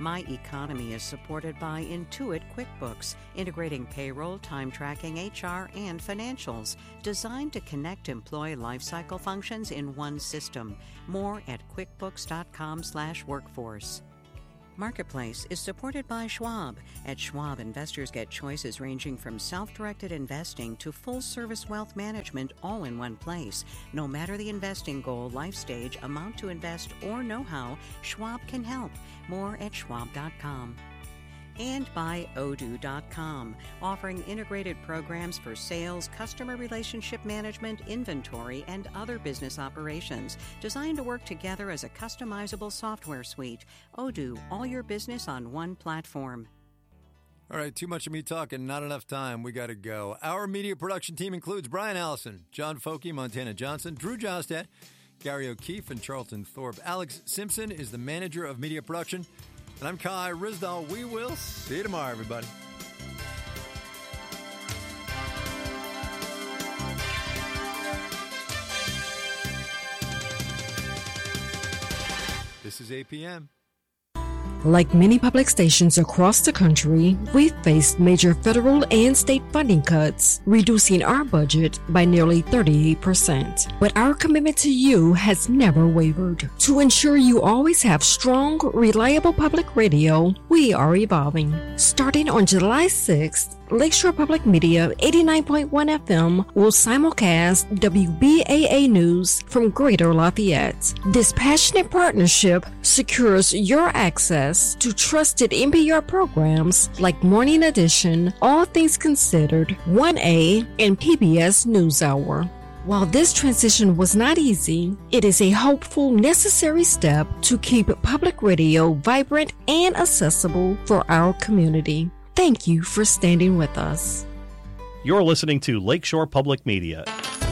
My Economy is supported by Intuit QuickBooks, integrating payroll, time tracking, HR, and financials, designed to connect employee lifecycle functions in one system. More at quickbooks.com/workforce. Marketplace is supported by Schwab. At Schwab, investors get choices ranging from self-directed investing to full-service wealth management all in one place. No matter the investing goal, life stage, amount to invest, or know-how, Schwab can help. More at schwab.com. And by Odoo.com, offering integrated programs for sales, customer relationship management, inventory, and other business operations, designed to work together as a customizable software suite. Odoo, all your business on one platform. All right, too much of me talking, not enough time. We got to go. Our media production team includes Brian Allison, John Folke, Montana Johnson, Drew Jostad, Gary O'Keefe, and Charlton Thorpe. Alex Simpson is the manager of media production. And I'm Kai Ryssdal. We will see you tomorrow, everybody. This is APM. Like many public stations across the country, we've faced major federal and state funding cuts, reducing our budget by nearly 38%. But our commitment to you has never wavered. To ensure you always have strong, reliable public radio, we are evolving. Starting on July 6th, Lakeshore Public Media 89.1 FM will simulcast WBAA News from Greater Lafayette. This passionate partnership secures your access to trusted NPR programs like Morning Edition, All Things Considered, 1A, and PBS NewsHour. While this transition was not easy, it is a hopeful, necessary step to keep public radio vibrant and accessible for our community. Thank you for standing with us. You're listening to Lakeshore Public Media.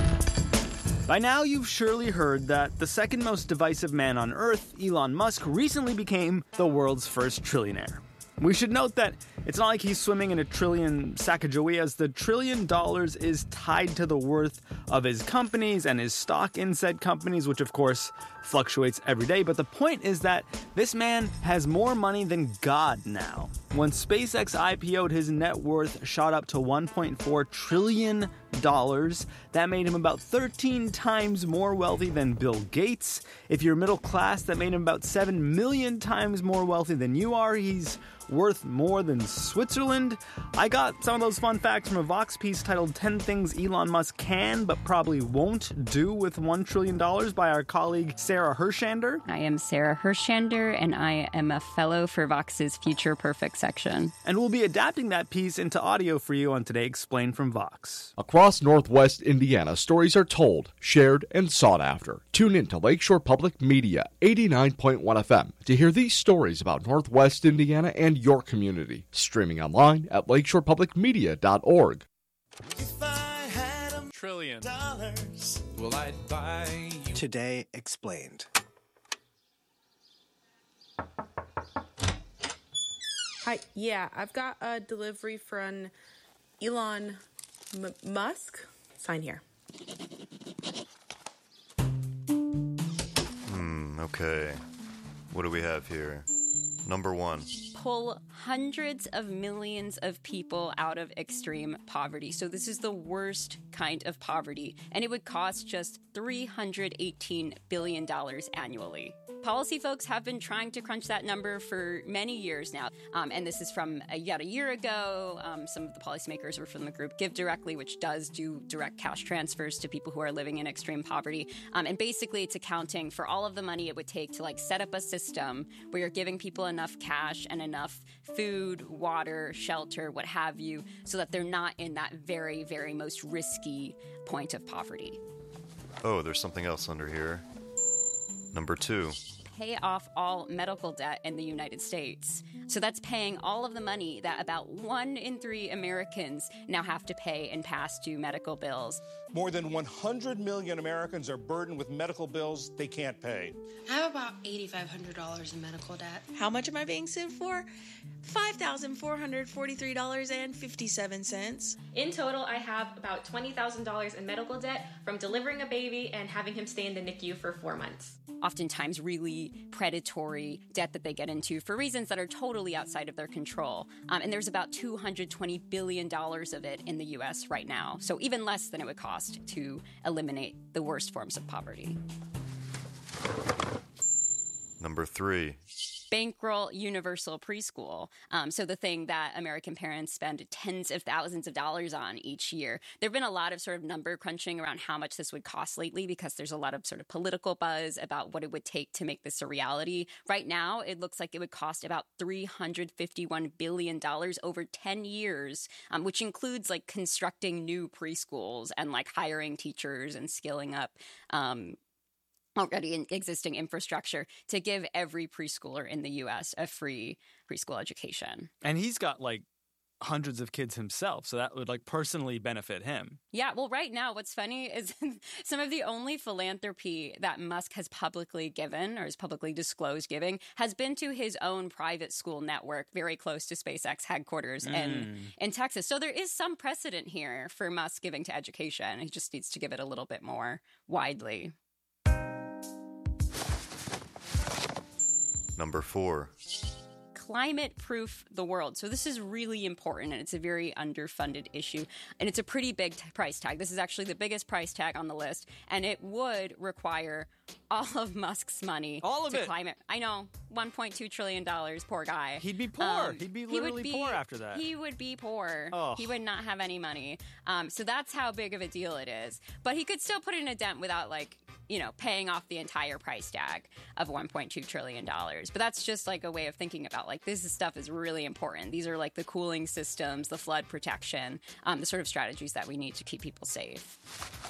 By now, you've surely heard that the second most divisive man on Earth, Elon Musk, recently became the world's first trillionaire. We should note that it's not like he's swimming in a trillion Sacagaweas. The $1 trillion is tied to the worth of his companies and his stock in said companies, which of course fluctuates every day. But the point is that this man has more money than God now. When SpaceX IPO'd, his net worth shot up to $1.4 trillion. That made him about 13 times more wealthy than Bill Gates. If you're middle class, that made him about 7 million times more wealthy than you are. He's worth more than Switzerland. I got some of those fun facts from a Vox piece titled 10 Things Elon Musk Can But Probably Won't Do with $1 trillion by our colleague Sarah Hershander. I am Sarah Hershander, and I am a fellow for Vox's Future Perfect section. And we'll be adapting that piece into audio for you on Today Explained from Vox. Across Northwest Indiana, stories are told, shared, and sought after. Tune in to Lakeshore Public Media 89.1 FM to hear these stories about Northwest Indiana and your community. Streaming online at lakeshorepublicmedia.org. If I had $1 trillion, well, I'd buy you. Today Explained. Hi, yeah, I've got a delivery from Elon Musk. Sign here. Okay. What do we have here? Number 1. Pull hundreds of millions of people out of extreme poverty. So this is the worst kind of poverty, and it would cost just $318 billion annually. Policy folks have been trying to crunch that number for many years now, and this is from yet a year ago. Some of the policymakers were from the group Give Directly, which does do direct cash transfers to people who are living in extreme poverty. And basically, it's accounting for all of the money it would take to set up a system where you're giving people enough cash and enough food, water, shelter, what have you, so that they're not in that very, very most risky point of poverty. Oh, there's something else under here. Number 2. Pay off all medical debt in the United States. So that's paying all of the money that about 1 in 3 Americans now have to pay in past due medical bills. More than 100 million Americans are burdened with medical bills they can't pay. I have about $8,500 in medical debt. How much am I being sued for? $5,443.57. In total, I have about $20,000 in medical debt from delivering a baby and having him stay in the NICU for 4 months. Oftentimes really really predatory debt that they get into for reasons that are totally outside of their control. And there's about $220 billion of it in the U.S. right now, so even less than it would cost to eliminate the worst forms of poverty. Number 3. Bankroll universal preschool. So the thing that American parents spend tens of thousands of dollars on each year. There have been a lot of sort of number crunching around how much this would cost lately because there's a lot of sort of political buzz about what it would take to make this a reality. Right now, it looks like it would cost about $351 billion over 10 years, which includes like constructing new preschools and like hiring teachers and skilling up already in existing infrastructure to give every preschooler in the U.S. a free preschool education. And he's got like hundreds of kids himself, so that would like personally benefit him. Yeah, well, right now, what's funny is some of the only philanthropy that Musk has publicly given or has publicly disclosed giving has been to his own private school network very close to SpaceX headquarters in Texas. So there is some precedent here for Musk giving to education. He just needs to give it a little bit more widely. Number 4. Climate-proof the world. So this is really important, and it's a very underfunded issue, and it's a pretty big price tag. This is actually the biggest price tag on the list, and it would require all of Musk's money. All of to it. Climate. I know, $1.2 trillion, poor guy. He'd be poor. He'd be literally poor after that. He would be poor. Oh. He would not have any money. So that's how big of a deal it is. But he could still put in a dent without, like, you know, paying off the entire price tag of $1.2 trillion. But that's just like a way of thinking about, like, this stuff is really important. These are like the cooling systems, the flood protection, the sort of strategies that we need to keep people safe.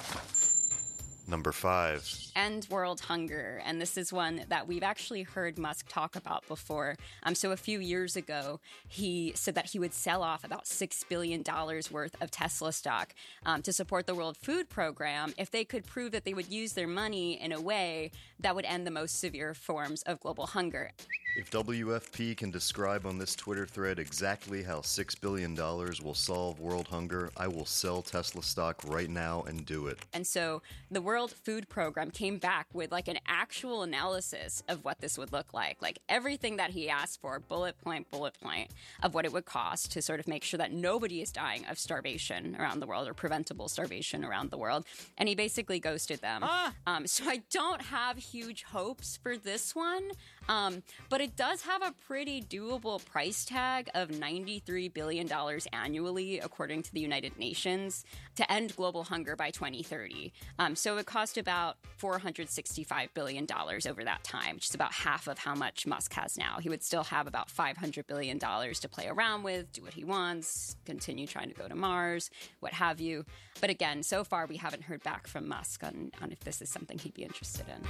Number 5. End world hunger. And this is one that we've actually heard Musk talk about before. So a few years ago, he said that he would sell off about $6 billion worth of Tesla stock to support the World Food Program if they could prove that they would use their money in a way that would end the most severe forms of global hunger. If WFP can describe on this Twitter thread exactly how $6 billion will solve world hunger, I will sell Tesla stock right now and do it. And so the World Food Program came back with like an actual analysis of what this would look like everything that he asked for, bullet point, of what it would cost to sort of make sure that nobody is dying of starvation around the world or preventable starvation around the world. And he basically ghosted them. So I don't have huge hopes for this one. But it does have a pretty doable price tag of $93 billion annually, according to the United Nations, to end global hunger by 2030. So it cost about $465 billion over that time, which is about half of how much Musk has now. He would still have about $500 billion to play around with, do what he wants, continue trying to go to Mars, what have you. But again, so far we haven't heard back from Musk on if this is something he'd be interested in.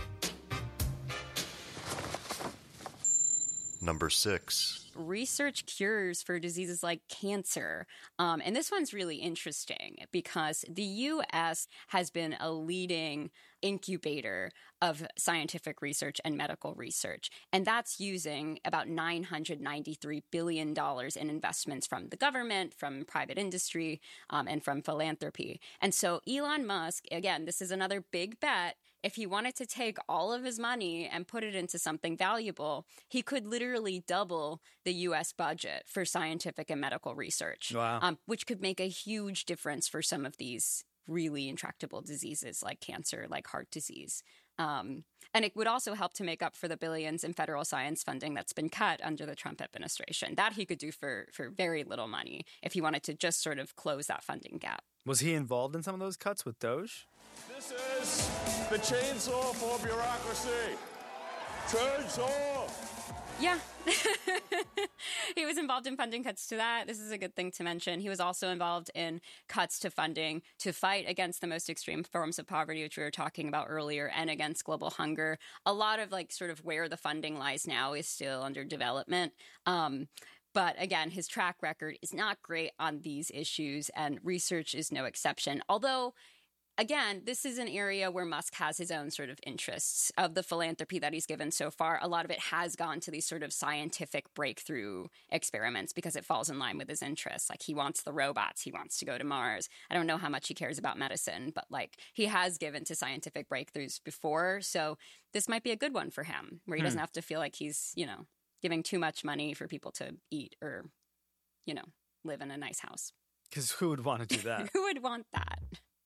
Number 6. Research cures for diseases like cancer. And this one's really interesting because the U.S. has been a leading incubator of scientific research and medical research. And that's using about $993 billion in investments from the government, from private industry, and from philanthropy. And so Elon Musk, again, this is another big bet. If he wanted to take all of his money and put it into something valuable, he could literally double the U.S. budget for scientific and medical research, which could make a huge difference for some of these really intractable diseases like cancer, like heart disease. And it would also help to make up for the billions in federal science funding that's been cut under the Trump administration. That he could do for very little money if he wanted to just sort of close that funding gap. Was he involved in some of those cuts with Doge? This is the chainsaw for bureaucracy. Chainsaw! Yeah. He was involved in funding cuts to that. This is a good thing to mention. He was also involved in cuts to funding to fight against the most extreme forms of poverty, which we were talking about earlier, and against global hunger. A lot of like sort of where the funding lies now is still under development. But again, his track record is not great on these issues, and research is no exception. Although again, this is an area where Musk has his own sort of interests. Of the philanthropy that he's given so far, a lot of it has gone to these sort of scientific breakthrough experiments because it falls in line with his interests. Like, he wants the robots, he wants to go to Mars. I don't know how much he cares about medicine, but like, he has given to scientific breakthroughs before. So this might be a good one for him, where he doesn't have to feel like he's, giving too much money for people to eat or, live in a nice house. Because who would want to do that? Who would want that?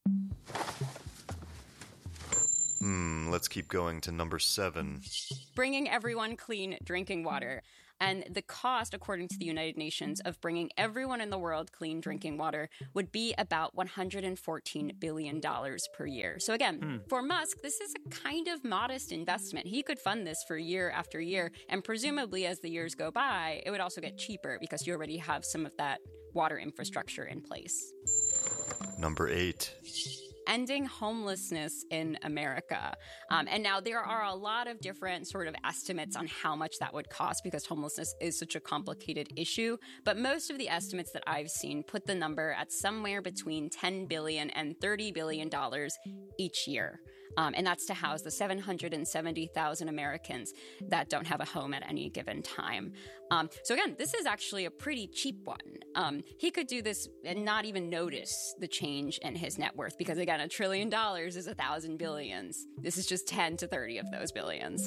Let's keep going to number 7. Bringing everyone clean drinking water. And the cost, according to the United Nations, of bringing everyone in the world clean drinking water would be about $114 billion per year. So again, for Musk, this is a kind of modest investment. He could fund this for year after year. And presumably, as the years go by, it would also get cheaper because you already have some of that water infrastructure in place. Number 8. Ending homelessness in America. And now there are a lot of different sort of estimates on how much that would cost because homelessness is such a complicated issue. But most of the estimates that I've seen put the number at somewhere between $10 billion and $30 billion each year. And that's to house the 770,000 Americans that don't have a home at any given time. So again, this is actually a pretty cheap one. He could do this and not even notice the change in his net worth because, again, $1 trillion is 1,000 billions. This is just 10 to 30 of those billions.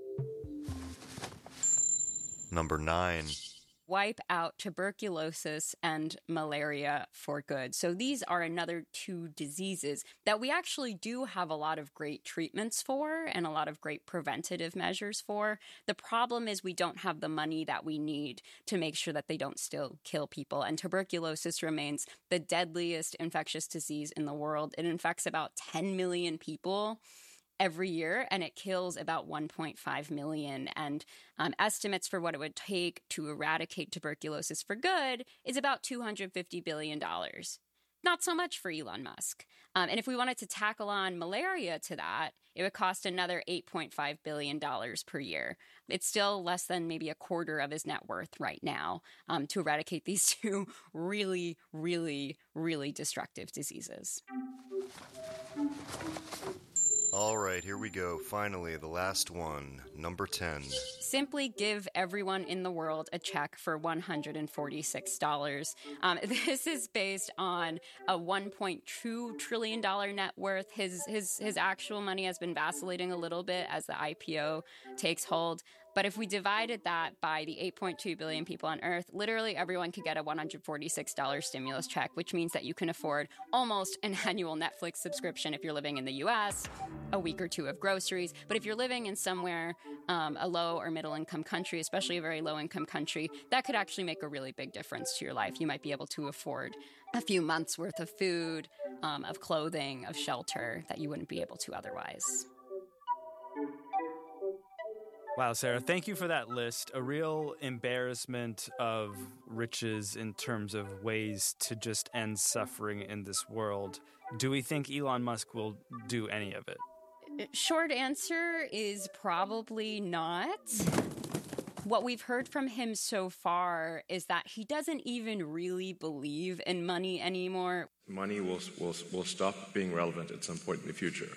Number 9. Wipe out tuberculosis and malaria for good. So these are another 2 diseases that we actually do have a lot of great treatments for and a lot of great preventative measures for. The problem is we don't have the money that we need to make sure that they don't still kill people. And tuberculosis remains the deadliest infectious disease in the world. It infects about 10 million people every year, and it kills about 1.5 million. And estimates for what it would take to eradicate tuberculosis for good is about $250 billion. Not so much for Elon Musk. And if we wanted to tackle on malaria to that, it would cost another $8.5 billion per year. It's still less than maybe a quarter of his net worth right now to eradicate these 2 really, really, really destructive diseases. All right, here we go. Finally, the last one, number 10. Simply give everyone in the world a check for $146. This is based on a $1.2 trillion net worth. His actual money has been vacillating a little bit as the IPO takes hold. But if we divided that by the 8.2 billion people on Earth, literally everyone could get a $146 stimulus check, which means that you can afford almost an annual Netflix subscription if you're living in the US, a week or 2 of groceries. But if you're living in somewhere, a low or middle income country, especially a very low income country, that could actually make a really big difference to your life. You might be able to afford a few months worth of food, of clothing, of shelter that you wouldn't be able to otherwise. Wow, Sarah, thank you for that list. A real embarrassment of riches in terms of ways to just end suffering in this world. Do we think Elon Musk will do any of it? Short answer is probably not. What we've heard from him so far is that he doesn't even really believe in money anymore. Money will stop being relevant at some point in the future.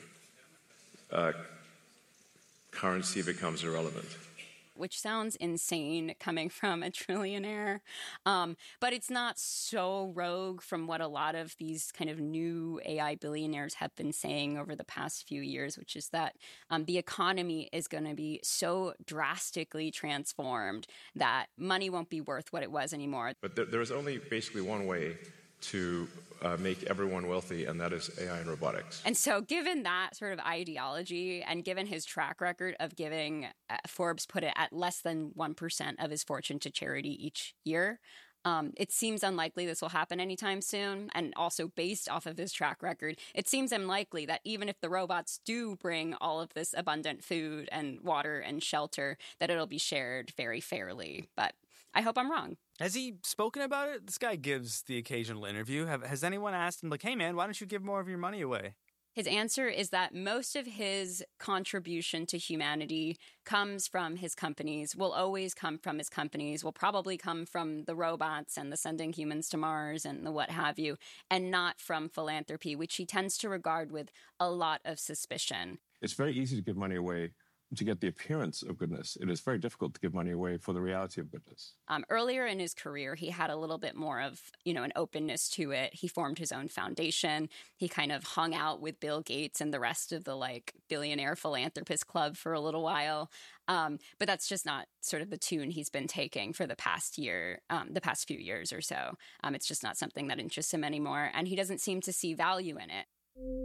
Currency becomes irrelevant. Which sounds insane coming from a trillionaire. But it's not so rogue from what a lot of these kind of new AI billionaires have been saying over the past few years, which is that the economy is going to be so drastically transformed that money won't be worth what it was anymore. But there is only basically one way to make everyone wealthy, and that is AI and robotics. And so given that sort of ideology and given his track record of giving, Forbes put it at less than 1% of his fortune to charity each year, it seems unlikely this will happen anytime soon. And also based off of his track record, it seems unlikely that even if the robots do bring all of this abundant food and water and shelter, that it'll be shared very fairly. But I hope I'm wrong. Has he spoken about it? This guy gives the occasional interview. Has anyone asked him, like, hey, man, why don't you give more of your money away? His answer is that most of his contribution to humanity comes from his companies, will always come from his companies, will probably come from the robots and the sending humans to Mars and the what have you, and not from philanthropy, which he tends to regard with a lot of suspicion. It's very easy to give money away to get the appearance of goodness. It is very difficult to give money away for the reality of goodness. Earlier in his career, he had a little bit more of, an openness to it. He formed his own foundation. He kind of hung out with Bill Gates and the rest of the billionaire philanthropist club for a little while. But that's just not sort of the tune he's been taking for the past few years or so. It's just not something that interests him anymore, and he doesn't seem to see value in it.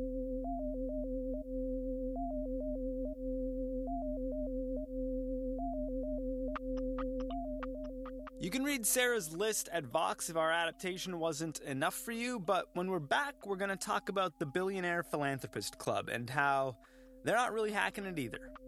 You can read Sarah's list at Vox if our adaptation wasn't enough for you, but when we're back, we're going to talk about the Billionaire Philanthropist Club and how they're not really hacking it either.